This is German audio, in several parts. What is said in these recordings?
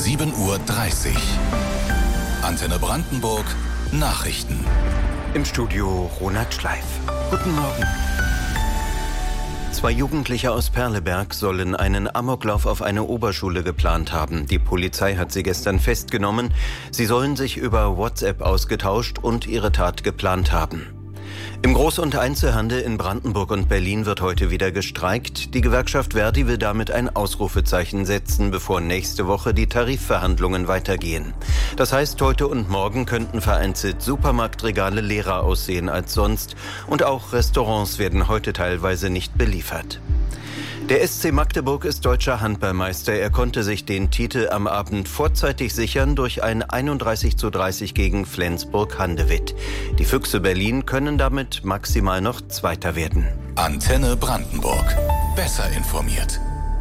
7:30 Uhr. Antenne Brandenburg Nachrichten. Im Studio Ronald Schleif. Guten Morgen. 2 Jugendliche aus Perleberg sollen einen Amoklauf auf eine Oberschule geplant haben. Die Polizei hat sie gestern festgenommen. Sie sollen sich über WhatsApp ausgetauscht und ihre Tat geplant haben. Im Groß- und Einzelhandel in Brandenburg und Berlin wird heute wieder gestreikt. Die Gewerkschaft Verdi will damit ein Ausrufezeichen setzen, bevor nächste Woche die Tarifverhandlungen weitergehen. Das heißt, heute und morgen könnten vereinzelt Supermarktregale leerer aussehen als sonst. Und auch Restaurants werden heute teilweise nicht beliefert. Der SC Magdeburg ist deutscher Handballmeister. Er konnte sich den Titel am Abend vorzeitig sichern durch ein 31:30 gegen Flensburg-Handewitt. Die Füchse Berlin können damit maximal noch Zweiter werden. Antenne Brandenburg. Besser informiert.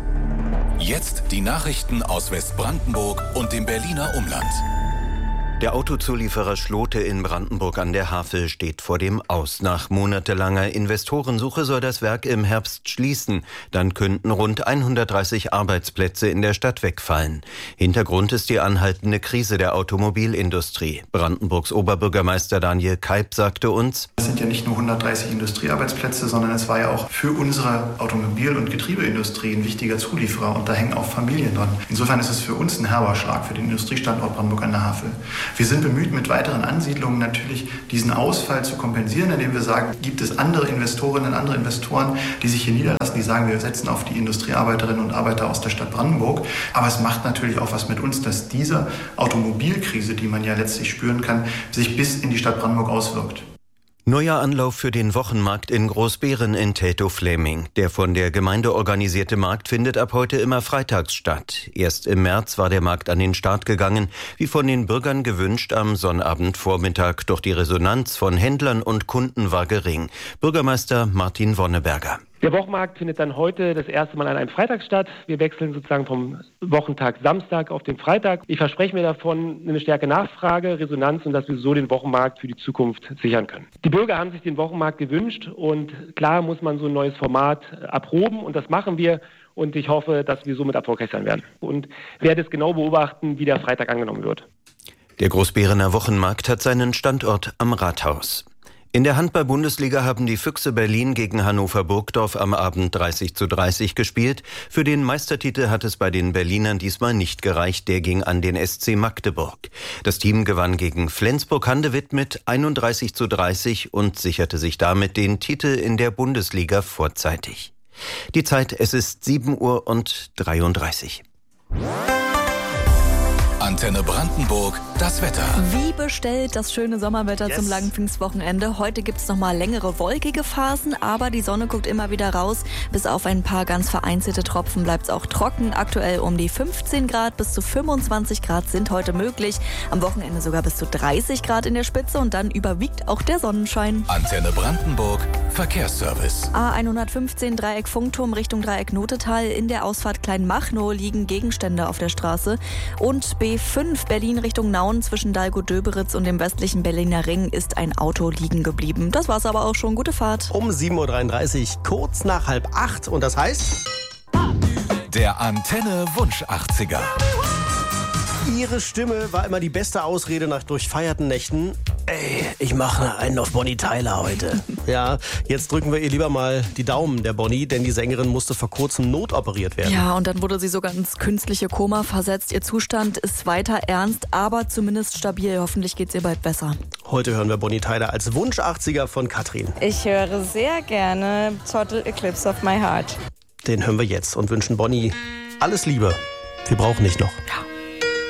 Jetzt die Nachrichten aus Westbrandenburg und dem Berliner Umland. Der Autozulieferer Schlote in Brandenburg an der Havel steht vor dem Aus. Nach monatelanger Investorensuche soll das Werk im Herbst schließen. Dann könnten rund 130 Arbeitsplätze in der Stadt wegfallen. Hintergrund ist die anhaltende Krise der Automobilindustrie. Brandenburgs Oberbürgermeister Daniel Keib sagte uns: Es sind ja nicht nur 130 Industriearbeitsplätze, sondern es war ja auch für unsere Automobil- und Getriebeindustrie ein wichtiger Zulieferer und da hängen auch Familien dran. Insofern ist es für uns ein herber Schlag für den Industriestandort Brandenburg an der Havel. Wir sind bemüht, mit weiteren Ansiedlungen natürlich diesen Ausfall zu kompensieren, indem wir sagen, gibt es andere Investorinnen, andere Investoren, die sich hier niederlassen, die sagen, wir setzen auf die Industriearbeiterinnen und Arbeiter aus der Stadt Brandenburg. Aber es macht natürlich auch was mit uns, dass diese Automobilkrise, die man ja letztlich spüren kann, sich bis in die Stadt Brandenburg auswirkt. Neuer Anlauf für den Wochenmarkt in Großbeeren in Teltow-Fläming. Der von der Gemeinde organisierte Markt findet ab heute immer freitags statt. Erst im März war der Markt an den Start gegangen, wie von den Bürgern gewünscht am Sonnabendvormittag. Doch die Resonanz von Händlern und Kunden war gering. Bürgermeister Martin Wonneberger. Der Wochenmarkt findet dann heute das erste Mal an einem Freitag statt. Wir wechseln sozusagen vom Wochentag Samstag auf den Freitag. Ich verspreche mir davon eine starke Nachfrage, Resonanz und dass wir so den Wochenmarkt für die Zukunft sichern können. Die Bürger haben sich den Wochenmarkt gewünscht und klar muss man so ein neues Format erproben und das machen wir. Und ich hoffe, dass wir somit erfolgreich sein werden. Und werde es genau beobachten, wie der Freitag angenommen wird. Der Großberener Wochenmarkt hat seinen Standort am Rathaus. In der Handball-Bundesliga haben die Füchse Berlin gegen Hannover Burgdorf am Abend 30:30 gespielt. Für den Meistertitel hat es bei den Berlinern diesmal nicht gereicht. Der ging an den SC Magdeburg. Das Team gewann gegen Flensburg-Handewitt mit 31:30 und sicherte sich damit den Titel in der Bundesliga vorzeitig. Die Zeit, es ist 7:33 Uhr. Antenne Brandenburg, das Wetter. Wie bestellt das schöne Sommerwetter zum langen Pfingstwochenende. Heute gibt es nochmal längere wolkige Phasen, aber die Sonne guckt immer wieder raus. Bis auf ein paar ganz vereinzelte Tropfen bleibt es auch trocken. Aktuell um die 15 Grad bis zu 25 Grad sind heute möglich. Am Wochenende sogar bis zu 30 Grad in der Spitze und dann überwiegt auch der Sonnenschein. Antenne Brandenburg, Verkehrsservice. A115 Dreieck Funkturm Richtung Dreieck Notetal. In der Ausfahrt Kleinmachnow liegen Gegenstände auf der Straße. Und B5 Berlin Richtung Nauen zwischen Dahlgut-Döberitz und dem westlichen Berliner Ring ist ein Auto liegen geblieben. Das war's aber auch schon. Gute Fahrt. Um 7:33 Uhr, kurz nach 7:30 und das heißt... Der Antenne Wunsch 80er. Ihre Stimme war immer die beste Ausrede nach durchfeierten Nächten. Ey, ich mache einen auf Bonnie Tyler heute. Ja, jetzt drücken wir ihr lieber mal die Daumen der Bonnie, denn die Sängerin musste vor kurzem notoperiert werden. Ja, und dann wurde sie sogar ins künstliche Koma versetzt. Ihr Zustand ist weiter ernst, aber zumindest stabil. Hoffentlich geht's ihr bald besser. Heute hören wir Bonnie Tyler als Wunsch 80er von Katrin. Ich höre sehr gerne Total Eclipse of My Heart. Den hören wir jetzt und wünschen Bonnie alles Liebe. Wir brauchen nicht noch. Ja.